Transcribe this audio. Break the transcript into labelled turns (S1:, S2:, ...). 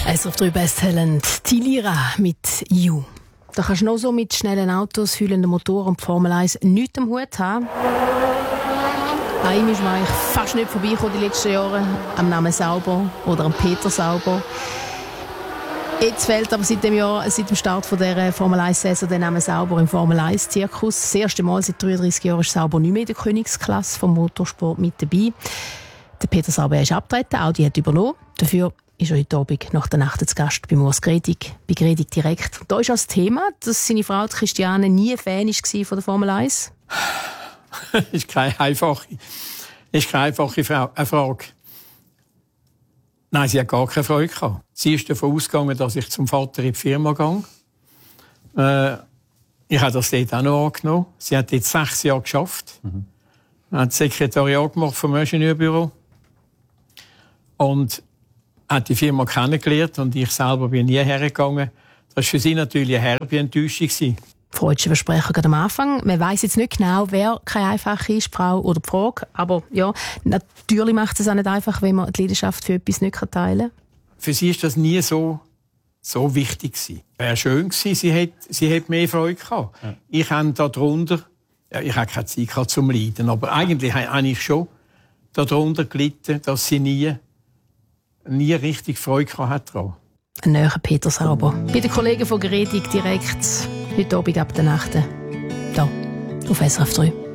S1: SRF 3 Besttalent Tilira mit «You». Da kannst du noch so mit schnellen Autos, heulenden Motoren und Formel 1 nichts am Hut haben. An ihm ist man eigentlich fast nicht vorbeigekommen die letzten Jahre. Am Namen Sauber oder am Peter Sauber. Jetzt fehlt aber seit dem Start von der Formel 1-Saison der Name Sauber im Formel 1-Zirkus. Das erste Mal seit 33 Jahren ist Sauber nicht mehr in der Königsklasse vom Motorsport mit dabei. Der Peter Sauber ist abgetreten, Audi hat übernommen. Dafür ist er heute Abend nach der Nacht zu Gast bei Urs Gredig, bei Gredig direkt. Und da ist das Thema, dass seine Frau Christiane nie Fan war von der Formel 1.
S2: Das ist keine einfache Frage. Nein, sie hat gar keine Freude gehabt. Sie ist davon ausgegangen, dass ich zum Vater in die Firma gehe. Ich habe das dort auch noch angenommen. Sie hat jetzt 6 Jahre geschafft. Hat das Sekretariat gemacht vom Ingenieurbüro. Und hat die Firma kennengelernt und ich selber bin nie hergegangen. Das war für sie natürlich eine herbe Enttäuschung.
S1: Freudsche Versprecher gerade am Anfang. Man weiss jetzt nicht genau, wer keine einfache ist, Frau oder die Frage. Aber ja, natürlich macht es auch nicht einfach, wenn man die Leidenschaft für etwas nicht teilen kann.
S2: Für sie war das nie so wichtig. Es wäre schön gewesen, sie hat mehr Freude gehabt. Ja. Ich habe darunter, ich habe keine Zeit gehabt zum Leiden, aber eigentlich habe ich schon darunter gelitten, dass sie nie richtig Freude gehabt hat.
S1: Ein neuer Peter Sauber. Bei den Kollegen von Gredig direkt heute Abend ab der Nacht. Hier auf SRF 3.